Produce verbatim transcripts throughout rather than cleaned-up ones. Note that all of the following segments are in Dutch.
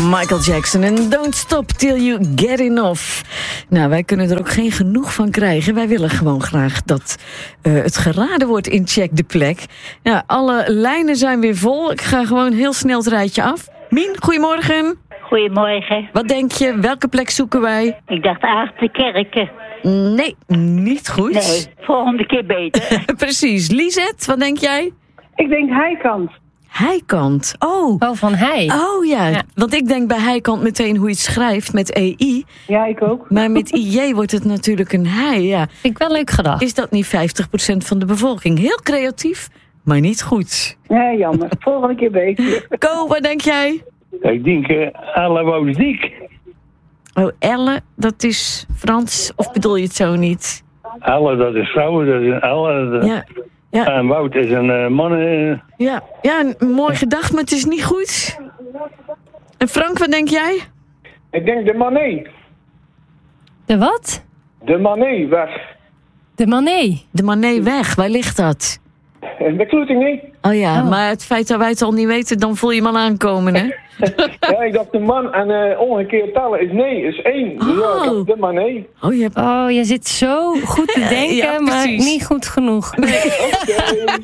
Michael Jackson en Don't Stop Till You Get Enough. Nou, wij kunnen er ook geen genoeg van krijgen. Wij willen gewoon graag dat uh, het geraden wordt in Check de Plek. Ja, alle lijnen zijn weer vol. Ik ga gewoon heel snel het rijtje af. Mien, goedemorgen. Goedemorgen. Wat denk je? Welke plek zoeken wij? Ik dacht Aartenkerken. Nee, niet goed. Nee, volgende keer beter. Precies. Lisette, wat denk jij? Ik denk Heikant. Heikant. Oh. Oh, van hij. Oh ja. Ja. Want ik denk bij Heikant meteen hoe je het schrijft met E I. Ja, ik ook. Maar met I J wordt het natuurlijk een hei. Ja. Vind ik wel leuk gedacht. Is dat niet vijftig procent van de bevolking? Heel creatief, maar niet goed. Nee, jammer. Volgende keer beter. Ko, wat denk jij? Ik denk uh, Elle Wousdiek. Oh, Elle, dat is Frans. Of bedoel je het zo niet? Elle, dat is vrouwen, dat is een Elle. Dat... Ja. Ja. En Wout is een uh, man. Uh... Ja. Ja, mooi gedacht, maar het is niet goed. En Frank, wat denk jij? Ik denk de Manet. De wat? De Manet weg. De Manet. De Manet weg, waar ligt dat? En de Kloeting niet. Oh ja, Oh. maar het feit dat wij het al niet weten, dan voel je hem al aankomen, hè? Ja, ik dacht de man en uh, omgekeerd tellen is nee, is één. Dus ja, ik Oh. dacht de Manet. Oh, je hebt... Oh, je zit zo goed te denken, Ja, maar precies. niet goed genoeg. Oké.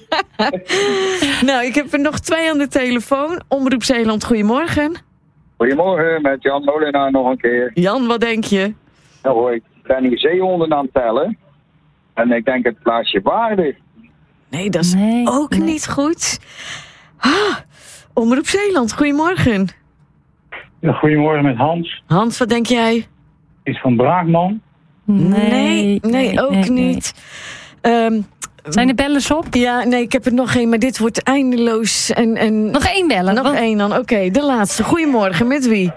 Nou, ik heb er nog twee aan de telefoon. Omroep Zeeland, goedemorgen. Goedemorgen, met Jan Molenaar nog een keer. Jan, wat denk je? Nou hoor, ik ben hier zeehonden aan het tellen. En ik denk het plaatsje Waarde. Nee, dat is Nee, ook nee. niet goed. Ah, Omroep Zeeland, goedemorgen. Ja, goedemorgen met Hans. Hans, wat denk jij? Iets van Braakman. nee, nee, ook nee, nee. niet. Ehm, Zijn de bellen op? ja, nee, ik heb er nog één, maar dit wordt eindeloos. En, en... Nog één bellen. Nog want- één dan. Oké, de laatste. Goedemorgen, met wie?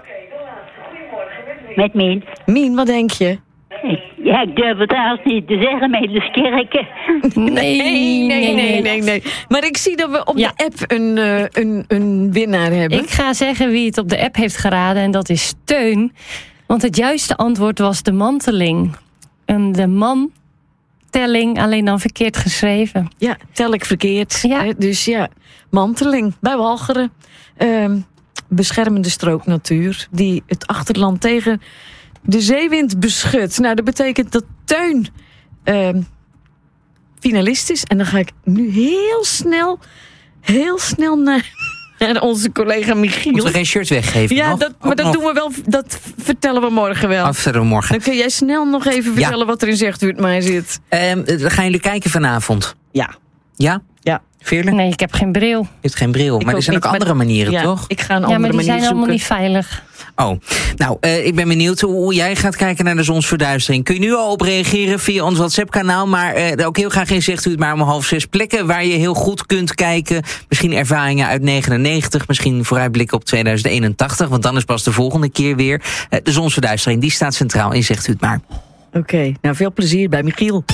Met Mien. Mien, wat denk je? Ja, ik durf het haast niet te zeggen, Medelskerken. Nee, nee, nee, nee, nee, nee. Maar ik zie dat we op Ja. de app een, uh, een, een winnaar hebben. Ik ga zeggen wie het op de app heeft geraden en dat is Teun. Want het juiste antwoord was de manteling. En de mantelling, alleen dan verkeerd geschreven. Ja, tel ik verkeerd. Ja. Hè? Dus ja, manteling bij Walcheren. Ehm, beschermende strooknatuur die het achterland tegen de zeewind beschut. Nou, dat betekent dat Teun ehm, finalist is. En dan ga ik nu heel snel, heel snel naar, naar onze collega Michiel. Moeten we geen shirt weggeven? Ja, nog? dat, maar Ook dat nog? doen we wel. Dat vertellen we morgen wel. Af verder morgen. Dan kun jij snel nog even vertellen wat er in Zegt u het maar zit. Ehm, dan gaan jullie kijken vanavond? Ja. Ja? Ja. Veerle? Je Nee, ik heb geen bril. hebt geen bril. Maar ook er zijn niet, ook andere maar- manieren, ja, toch? Ik ga een Ja, andere maar die manier zijn allemaal zoeken. niet veilig. Oh, nou, uh, ik ben benieuwd hoe jij gaat kijken naar de zonsverduistering. Kun je nu al op reageren via ons WhatsApp-kanaal. Maar uh, ook heel graag in Zegt u het maar om half zes plekken waar je heel goed kunt kijken. Misschien ervaringen uit negenennegentig. Misschien vooruitblikken op tweeduizend eenentachtig. Want dan is pas de volgende keer weer. Uh, de zonsverduistering, die staat centraal in Zegt u het maar. Oké, okay, nou veel plezier bij Michiel.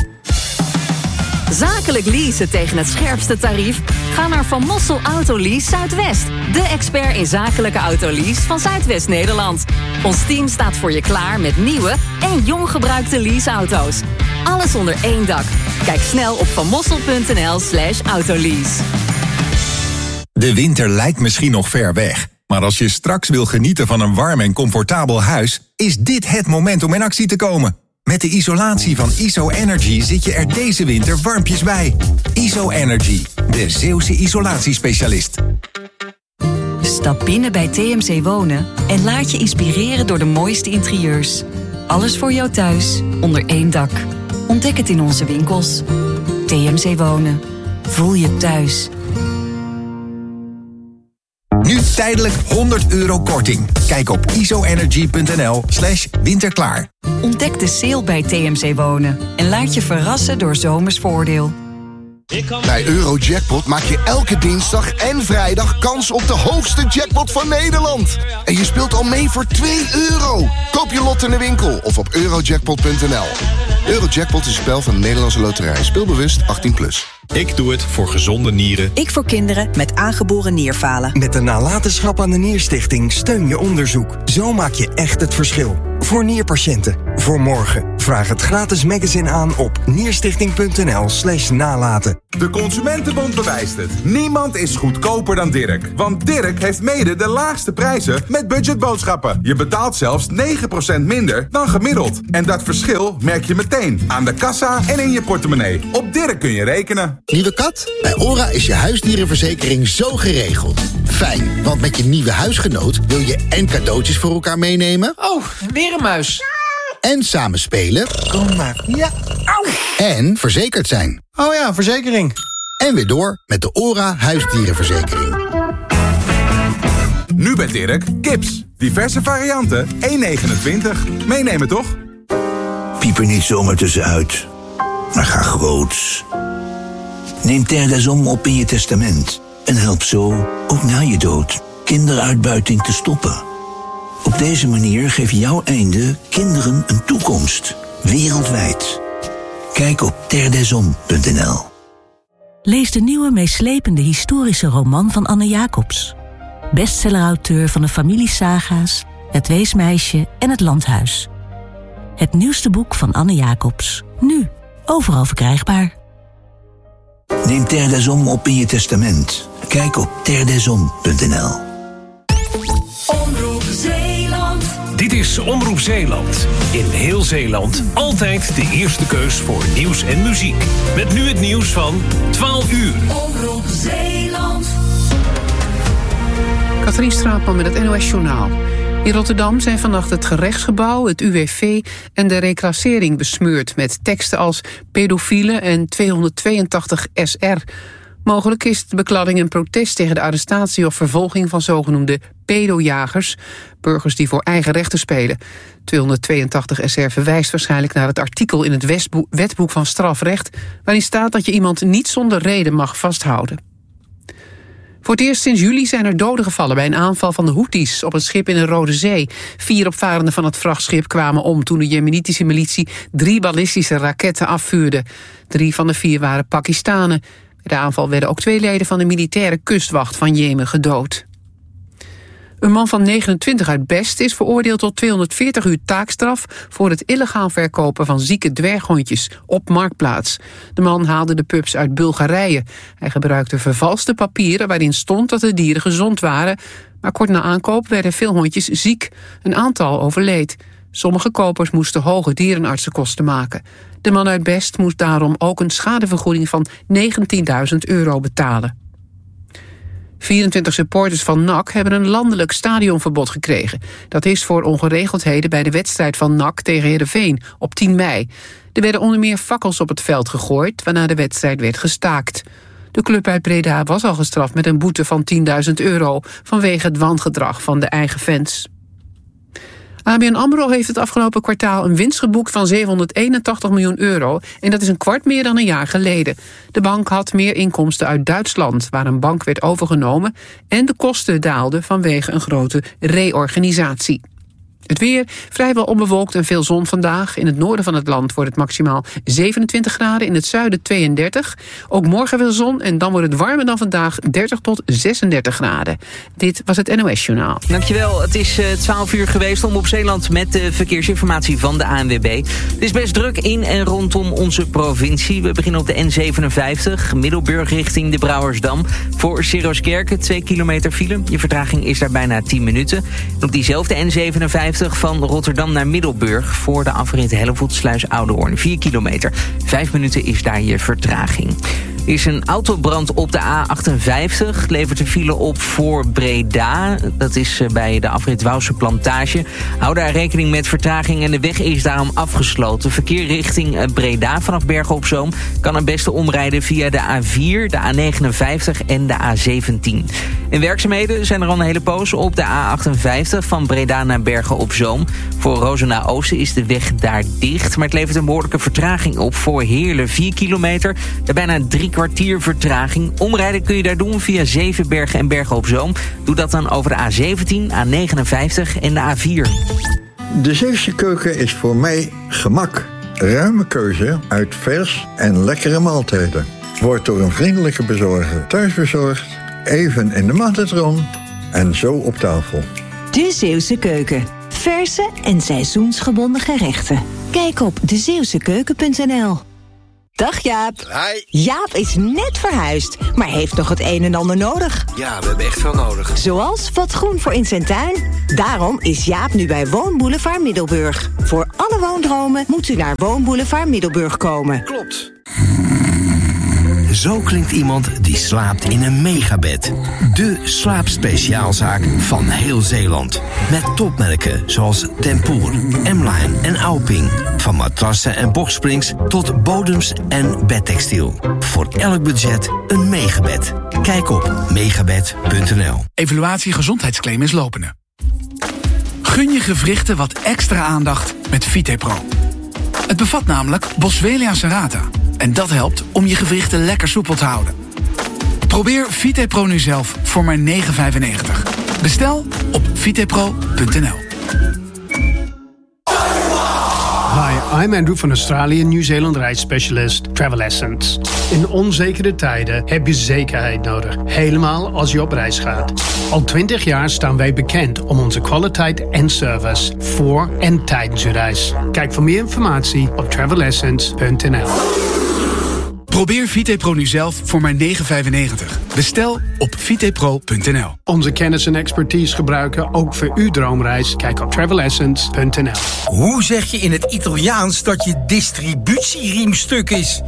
Zakelijk leasen tegen het scherpste tarief? Ga naar Van Mossel Autolease Zuidwest. De expert in zakelijke autolease van Zuidwest-Nederland. Ons team staat voor je klaar met nieuwe en jong gebruikte leaseauto's. Alles onder één dak. Kijk snel op vanmossel.nl slash autolease. De winter lijkt misschien nog ver weg. Maar als je straks wil genieten van een warm en comfortabel huis, is dit het moment om in actie te komen. Met de isolatie van I S O Energy zit je er deze winter warmpjes bij. I S O Energy, de Zeeuwse isolatiespecialist. Stap binnen bij T M C Wonen en laat je inspireren door de mooiste interieurs. Alles voor jou thuis, onder één dak. Ontdek het in onze winkels. T M C Wonen. Voel je thuis. Nu tijdelijk honderd euro korting. Kijk op isoenergy.nl slash winterklaar. Ontdek de sale bij T M C Wonen en laat je verrassen door zomers voordeel. Bij Eurojackpot maak je elke dinsdag en vrijdag kans op de hoogste jackpot van Nederland. En je speelt al mee voor twee euro. Koop je lot in de winkel of op eurojackpot punt n l. Eurojackpot is een spel van de Nederlandse Loterij. Speelbewust achttien plus. Ik doe het voor gezonde nieren. Ik voor kinderen met aangeboren nierfalen. Met de nalatenschap aan de Nierstichting steun je onderzoek. Zo maak je echt het verschil. Voor nierpatiënten. Voor morgen. Vraag het gratis magazine aan op nierstichting.nl slash nalaten. De Consumentenbond bewijst het. Niemand is goedkoper dan Dirk. Want Dirk heeft mede de laagste prijzen met budgetboodschappen. Je betaalt zelfs negen procent minder dan gemiddeld. En dat verschil merk je meteen aan de kassa en in je portemonnee. Op Dirk kun je rekenen. Nieuwe kat? Bij ORA is je huisdierenverzekering zo geregeld. Fijn, want met je nieuwe huisgenoot wil je en cadeautjes voor elkaar meenemen. Oh, weer een muis. En samen spelen. Kom maar. Ja. Au. En verzekerd zijn. Oh ja, verzekering. En weer door met de ORA huisdierenverzekering. Nu bij Dirk, kips. Diverse varianten, één negenentwintig. Meenemen toch? Piep er niet zomaar tussenuit. Maar ga groots. Neem Terdasom op in je testament. En help zo, ook na je dood, kinderuitbuiting te stoppen. Op deze manier geeft jouw einde kinderen een toekomst. Wereldwijd. Kijk op terdesom punt n l. Lees de nieuwe meeslepende historische roman van Anne Jacobs. Bestsellerauteur van de familiesaga's, Het Weesmeisje en Het Landhuis. Het nieuwste boek van Anne Jacobs. Nu, overal verkrijgbaar. Neem Terdasom op in je testament. Kijk op terdesom punt n l. Omroep Zeeland. Dit is Omroep Zeeland. In heel Zeeland altijd de eerste keus voor nieuws en muziek. Met nu het nieuws van twaalf uur. Omroep Zeeland. Katrien Straatman met het N O S Journaal. In Rotterdam zijn vannacht het gerechtsgebouw, het U W V en de reclassering besmeurd met teksten als pedofiele en tweehonderdtweeëntachtig S R. Mogelijk is de bekladding een protest tegen de arrestatie of vervolging van zogenoemde pedojagers, burgers die voor eigen rechten spelen. tweehonderdtweeëntachtig S R verwijst waarschijnlijk naar het artikel in het wetboek van strafrecht, waarin staat dat je iemand niet zonder reden mag vasthouden. Voor het eerst sinds juli zijn er doden gevallen bij een aanval van de Houthis op een schip in de Rode Zee. Vier opvarenden van het vrachtschip kwamen om toen de Jemenitische militie drie ballistische raketten afvuurde. Drie van de vier waren Pakistanen. Bij de aanval werden ook twee leden van de militaire kustwacht van Jemen gedood. Een man van negenentwintig uit Best is veroordeeld tot tweehonderdveertig uur taakstraf voor het illegaal verkopen van zieke dwerghondjes op Marktplaats. De man haalde de pups uit Bulgarije. Hij gebruikte vervalste papieren waarin stond dat de dieren gezond waren, maar kort na aankoop werden veel hondjes ziek. Een aantal overleed. Sommige kopers moesten hoge dierenartsenkosten maken. De man uit Best moest daarom ook een schadevergoeding van negentienduizend euro betalen. vierentwintig supporters van N A C hebben een landelijk stadionverbod gekregen. Dat is voor ongeregeldheden bij de wedstrijd van N A C tegen Heerenveen op tien mei. Er werden onder meer fakkels op het veld gegooid, waarna de wedstrijd werd gestaakt. De club uit Breda was al gestraft met een boete van tienduizend euro... vanwege het wangedrag van de eigen fans. A B N AMRO heeft het afgelopen kwartaal een winst geboekt van zevenhonderdeenentachtig miljoen euro... en dat is een kwart meer dan een jaar geleden. De bank had meer inkomsten uit Duitsland, waar een bank werd overgenomen... en de kosten daalden vanwege een grote reorganisatie. Het weer, vrijwel onbewolkt en veel zon vandaag. In het noorden van het land wordt het maximaal zevenentwintig graden, in het zuiden tweeëndertig. Ook morgen veel zon en dan wordt het warmer dan vandaag, dertig tot zesendertig graden. Dit was het N O S Journaal. Dankjewel, het is twaalf uur geweest om op Zeeland met de verkeersinformatie van de A N W B. Het is best druk in en rondom onze provincie. We beginnen op de N zevenenvijftig, Middelburg richting de Brouwersdam. Voor Seroskerke, twee kilometer file. Je vertraging is daar bijna tien minuten. En op diezelfde N zevenenvijftig van Rotterdam naar Middelburg voor de afrit Hellevoetsluis Oudehoorn. vier kilometer. Vijf minuten is daar je vertraging. Er is een autobrand op de A achtenvijftig. Levert de file op voor Breda. Dat is bij de afrit Wouwse Plantage. Hou daar rekening met vertraging en de weg is daarom afgesloten. Verkeer richting Breda vanaf Bergen op Zoom kan het beste omrijden via de A vier, de A negenenvijftig en de A zeventien. En werkzaamheden zijn er al een hele poos op de A achtenvijftig van Breda naar Bergen op Zoom. Voor Roosendaal Oosten is de weg daar dicht, maar het levert een behoorlijke vertraging op voor Heerlen, vier kilometer. Daar bijna drie kwartier vertraging. Omrijden kun je daar doen via Zevenbergen en Bergen op Zoom. Doe dat dan over de A zeventien, A negenenvijftig en de A vier. De Zeeuwse keuken is voor mij gemak. Ruime keuze uit vers en lekkere maaltijden. Wordt door een vriendelijke bezorger thuisbezorgd, even in de magnetron en zo op tafel. De Zeeuwse keuken. verse en seizoensgebonden gerechten. Kijk op de zeeuwse keuken punt n l. Dag Jaap. Hi. Jaap is net verhuisd, maar heeft nog het een en ander nodig. Ja, we hebben echt veel nodig. Zoals wat groen voor in zijn tuin. Daarom is Jaap nu bij Woonboulevard Middelburg. Voor alle woondromen moet u naar Woonboulevard Middelburg komen. Klopt. Zo klinkt iemand die slaapt in een megabed. De slaapspeciaalzaak van heel Zeeland. Met topmerken zoals Tempoor, M-Line en Auping. Van matrassen en boxsprings tot bodems en bedtextiel. Voor elk budget een megabed. Kijk op megabed punt n l. Evaluatie gezondheidsclaim is lopende. Gun je gewrichten wat extra aandacht met Vitepro. Het bevat namelijk Boswellia serrata. En dat helpt om je gewrichten lekker soepel te houden. Probeer Vitepro nu zelf voor maar negen vijfennegentig. Bestel op vitepro punt n l. Hi, I'm Andrew van Australië Nieuw-Zeeland reisspecialist Travel Essence. In onzekere tijden heb je zekerheid nodig, helemaal als je op reis gaat. Al twintig jaar staan wij bekend om onze kwaliteit en service voor en tijdens uw reis. Kijk voor meer informatie op travel essence punt n l. Probeer Vitepro nu zelf voor maar negen vijfennegentig. Bestel op vitepro punt n l. Onze kennis en expertise gebruiken ook voor uw droomreis. Kijk op travel essence punt n l. Hoe zeg je in het Italiaans dat je distributieriem stuk is?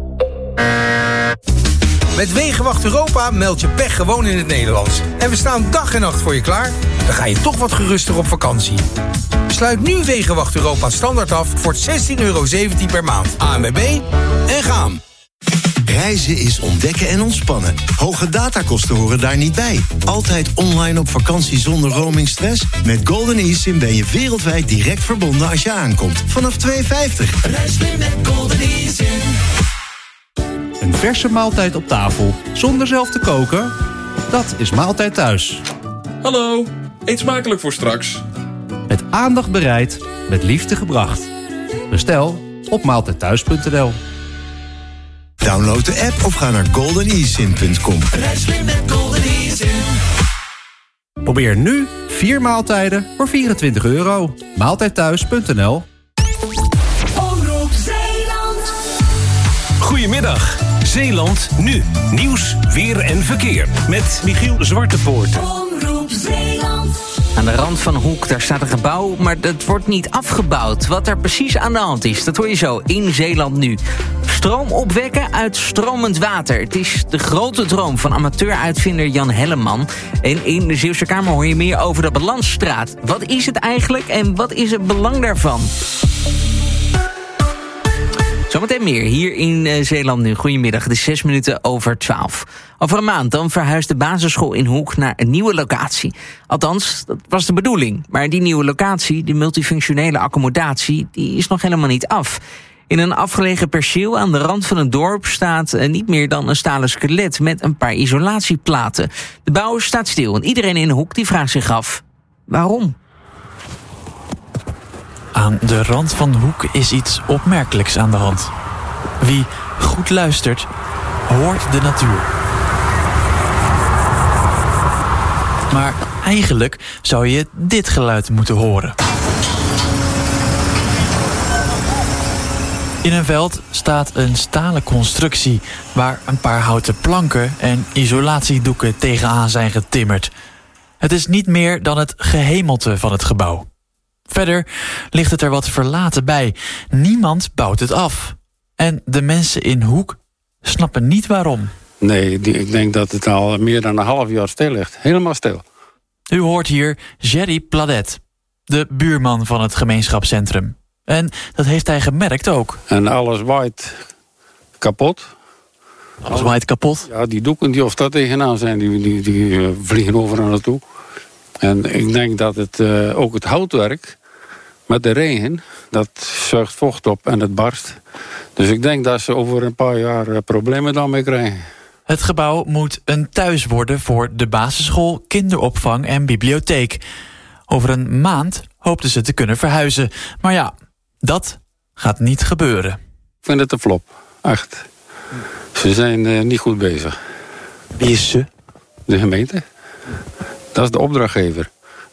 Met Wegenwacht Europa meld je pech gewoon in het Nederlands. En we staan dag en nacht voor je klaar. Dan ga je toch wat geruster op vakantie. Sluit nu Wegenwacht Europa standaard af voor zestien euro zeventien per maand. A N W B en gaan. Reizen is ontdekken en ontspannen. Hoge datakosten horen daar niet bij. Altijd online op vakantie zonder roamingstress? Met Golden eSIM ben je wereldwijd direct verbonden als je aankomt. Vanaf twee vijftig. Reis mee met Golden eSIM. Een verse maaltijd op tafel, zonder zelf te koken? Dat is Maaltijd Thuis. Hallo, eet smakelijk voor straks. Met aandacht bereid, met liefde gebracht. Bestel op maaltijdthuis punt n l. Download de app of ga naar golden e sim punt com. Reis mee met Golden eSIM. Probeer nu vier maaltijden voor vierentwintig euro. maaltijdthuis punt n l. Omroep Zeeland. Goedemiddag, Zeeland nu. Nieuws, weer en verkeer. Met Michiel Zwartepoort. Omroep Zeeland. Aan de rand van Hoek, daar staat een gebouw, maar dat wordt niet afgebouwd. Wat er precies aan de hand is, dat hoor je zo in Zeeland nu. Stroom opwekken uit stromend water. Het is de grote droom van amateur-uitvinder Jan Helleman. En in de Zeeuwse Kamer hoor je meer over de Balansstraat. Wat is het eigenlijk en wat is het belang daarvan? Zometeen meer hier in uh, Zeeland nu. Goedemiddag, het is zes minuten over twaalf. Over een maand dan verhuist de basisschool in Hoek naar een nieuwe locatie. Althans, dat was de bedoeling. Maar die nieuwe locatie, die multifunctionele accommodatie, die is nog helemaal niet af. In een afgelegen perceel aan de rand van het dorp staat uh, niet meer dan een stalen skelet met een paar isolatieplaten. De bouw staat stil en iedereen in Hoek die vraagt zich af, waarom? Aan de rand van Hoek is iets opmerkelijks aan de hand. Wie goed luistert, hoort de natuur. Maar eigenlijk zou je dit geluid moeten horen. In een veld staat een stalen constructie waar een paar houten planken en isolatiedoeken tegenaan zijn getimmerd. Het is niet meer dan het gehemelte van het gebouw. Verder ligt het er wat verlaten bij. Niemand bouwt het af. En de mensen in Hoek snappen niet waarom. Nee, ik denk dat het al meer dan een half jaar stil ligt. Helemaal stil. U hoort hier Jerry Pladet, de buurman van het gemeenschapscentrum. En dat heeft hij gemerkt ook. En alles waait kapot. Alles waait kapot? Ja, die doeken die of dat tegenaan zijn, die, die, die uh, vliegen overal naartoe. En ik denk dat het uh, ook het houtwerk met de regen, dat zuigt vocht op en het barst. Dus ik denk dat ze over een paar jaar uh, problemen daarmee krijgen. Het gebouw moet een thuis worden voor de basisschool, kinderopvang en bibliotheek. Over een maand hoopten ze te kunnen verhuizen. Maar ja, dat gaat niet gebeuren. Ik vind het een flop, echt. Ze zijn uh, niet goed bezig. Wie is ze? De gemeente. Dat is de opdrachtgever.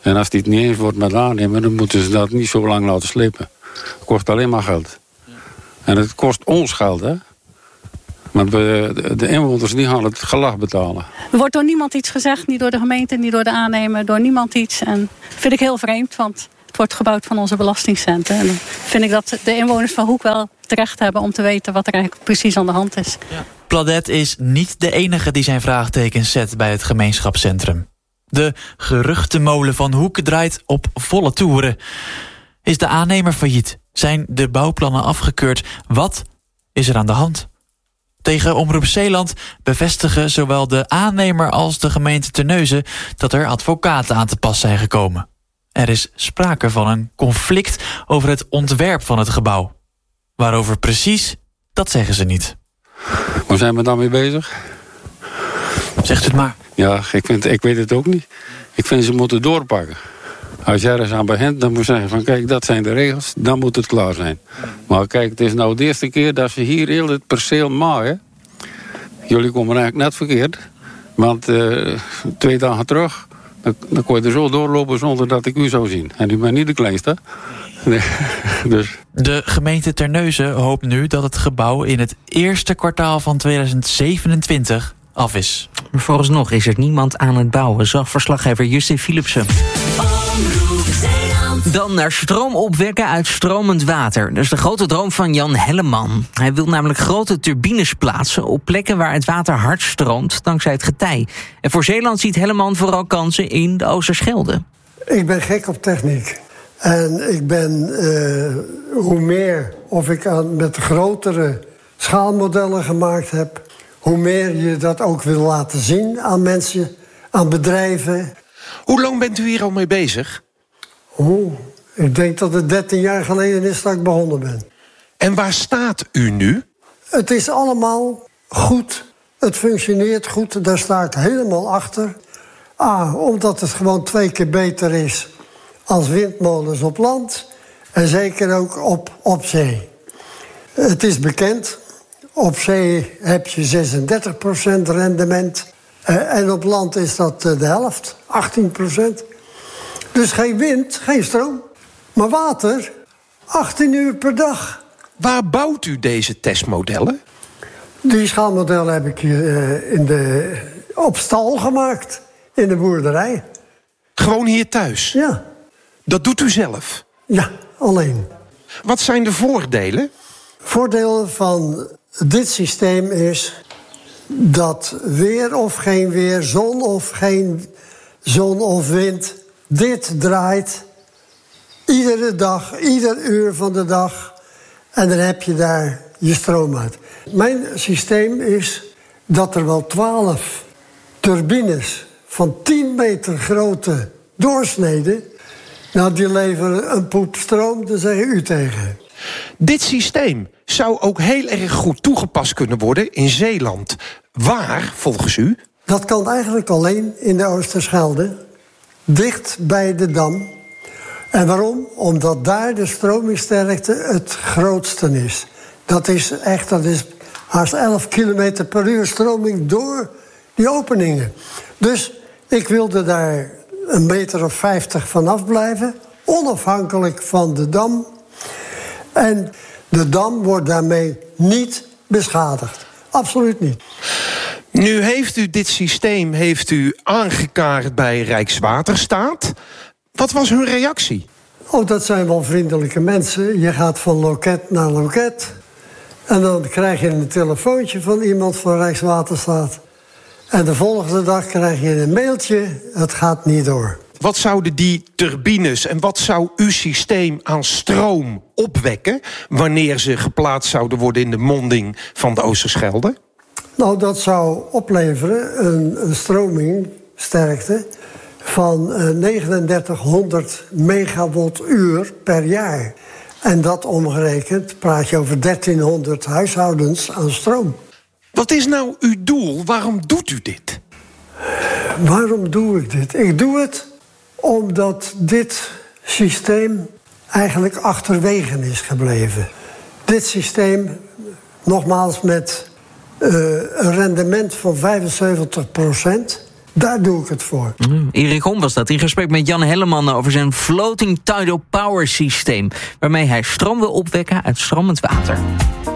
En als die het niet eens wordt met aannemen, dan moeten ze dat niet zo lang laten slepen. Het kost alleen maar geld. En het kost ons geld, hè. Maar de, de inwoners die gaan het gelag betalen. Er wordt door niemand iets gezegd, niet door de gemeente, niet door de aannemer, door niemand iets. En dat vind ik heel vreemd, want het wordt gebouwd van onze belastingcenten. En dan vind ik dat de inwoners van Hoek wel terecht hebben om te weten wat er eigenlijk precies aan de hand is. Ja. Pladet is niet de enige die zijn vraagtekens zet bij het gemeenschapscentrum. De geruchtenmolen van Hoek draait op volle toeren. Is de aannemer failliet? Zijn de bouwplannen afgekeurd? Wat is er aan de hand? Tegen Omroep Zeeland bevestigen zowel de aannemer als de gemeente Terneuzen dat er advocaten aan te pas zijn gekomen. Er is sprake van een conflict over het ontwerp van het gebouw. Waarover precies, dat zeggen ze niet. Waar zijn we dan mee bezig? Zegt het maar. Ja, ik, vind, ik weet het ook niet. Ik vind ze moeten doorpakken. Als je ergens aan begint, dan moet je zeggen van kijk, dat zijn de regels, dan moet het klaar zijn. Maar kijk, het is nou de eerste keer dat ze hier heel het perceel maaien. Jullie komen eigenlijk net verkeerd. Want uh, twee dagen terug, dan, dan kon je er zo doorlopen zonder dat ik u zou zien. En u bent niet de kleinste. Nee, dus. De gemeente Terneuzen hoopt nu dat het gebouw in het eerste kwartaal van tweeduizend zevenentwintig af is. Maar vooralsnog is er niemand aan het bouwen, zag verslaggever Justin Philipsen. Dan naar stroom opwekken uit stromend water. Dat is de grote droom van Jan Helleman. Hij wil namelijk grote turbines plaatsen op plekken waar het water hard stroomt dankzij het getij. En voor Zeeland ziet Helleman vooral kansen in de Oosterschelde. Ik ben gek op techniek. En ik ben, uh, hoe meer of ik aan, met grotere schaalmodellen gemaakt heb, hoe meer je dat ook wil laten zien aan mensen, aan bedrijven. Hoe lang bent u hier al mee bezig? Oeh, ik denk dat het dertien jaar geleden is dat ik begonnen ben. En waar staat u nu? Het is allemaal goed. Het functioneert goed. Daar sta ik helemaal achter. A, omdat het gewoon twee keer beter is als windmolens op land. En zeker ook op, op zee. Het is bekend. Op zee heb je zesendertig procent rendement. Uh, en op land is dat uh, de helft, achttien procent. Dus geen wind, geen stroom. Maar water, achttien uur per dag. Waar bouwt u deze testmodellen? Die schaalmodellen heb ik hier uh, in de, op stal gemaakt. In de boerderij. Gewoon hier thuis? Ja. Dat doet u zelf? Ja, alleen. Wat zijn de voordelen? Voordelen van dit systeem is dat weer of geen weer, zon of geen zon of wind, dit draait iedere dag, ieder uur van de dag. En dan heb je daar je stroom uit. Mijn systeem is dat er wel twaalf turbines van tien meter grote doorsneden, nou, die leveren een poep stroom, daar zeg u tegen. Dit systeem zou ook heel erg goed toegepast kunnen worden in Zeeland. Waar, volgens u? Dat kan eigenlijk alleen in de Oosterschelde, dicht bij de dam. En waarom? Omdat daar de stromingssterkte het grootste is. Dat is echt, dat is haast elf kilometer per uur stroming door die openingen. Dus ik wilde daar een meter of vijftig vanaf blijven, onafhankelijk van de dam. En de dam wordt daarmee niet beschadigd. Absoluut niet. Nu heeft u dit systeem heeft u aangekaart bij Rijkswaterstaat. Wat was hun reactie? Oh, dat zijn wel vriendelijke mensen. Je gaat van loket naar loket. En dan krijg je een telefoontje van iemand van Rijkswaterstaat. En de volgende dag krijg je een mailtje. Het gaat niet door. Wat zouden die turbines en wat zou uw systeem aan stroom opwekken wanneer ze geplaatst zouden worden in de monding van de Oosterschelde? Nou, dat zou opleveren een, een stromingsterkte van uh, negenendertighonderd megawattuur per jaar. En dat omgerekend praat je over dertienhonderd huishoudens aan stroom. Wat is nou uw doel? Waarom doet u dit? Waarom doe ik dit? Ik doe het omdat dit systeem eigenlijk achterwege is gebleven. Dit systeem, nogmaals met uh, een rendement van vijfenzeventig procent... Daar doe ik het voor. Mm, Erik Hom was dat in gesprek met Jan Helleman over zijn Floating Tidal Power systeem, waarmee hij stroom wil opwekken uit stromend water.